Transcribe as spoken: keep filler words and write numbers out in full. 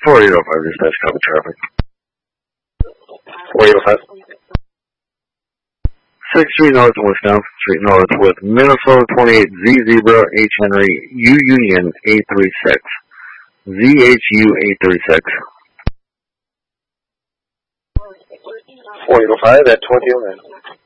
four eight oh five, dispatch, copy traffic. four eight oh five. six Street North and Wisconsin Street North with Minnesota twenty-eight, Z Zebra, H Henry, U Union eight three six. Z H U eight three six. four eight oh five at twenty oh nine.